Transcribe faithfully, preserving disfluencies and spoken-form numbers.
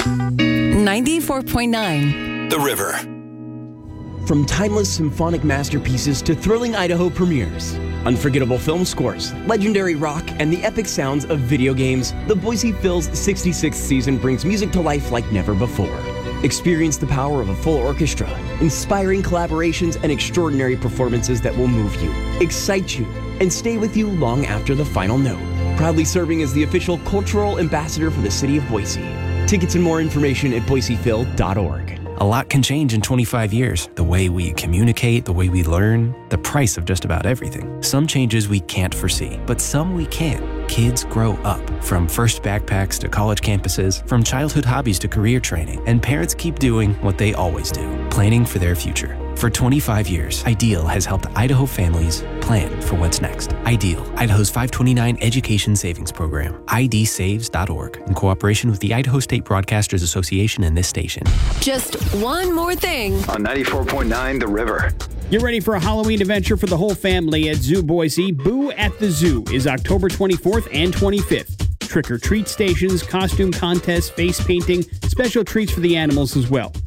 ninety-four point nine The River. From timeless symphonic masterpieces to thrilling Idaho premieres, unforgettable film scores, legendary rock, and the epic sounds of video games, the Boise Phil's sixty-sixth season brings music to life like never before. Experience the power of a full orchestra, inspiring collaborations, and extraordinary performances that will move you, excite you, and stay with you long after the final note. Proudly serving as the official cultural ambassador for the city of Boise. Tickets and more information at boise phil dot org. A lot can change in twenty-five years. The way we communicate, the way we learn, the price of just about everything. Some changes we can't foresee, but some we can. Kids grow up. From first backpacks to college campuses, from childhood hobbies to career training. And parents keep doing what they always do, planning for their future. For twenty-five years, IDEAL has helped Idaho families plan for what's next. IDEAL, Idaho's five twenty-nine Education Savings Program. I D saves dot org, in cooperation with the Idaho State Broadcasters Association and this station. Just one more thing. On ninety-four point nine The River. Get ready for a Halloween adventure for the whole family at Zoo Boise. Boo at the Zoo is October twenty-fourth and twenty-fifth. Trick-or-treat stations, costume contests, face painting, special treats for the animals as well.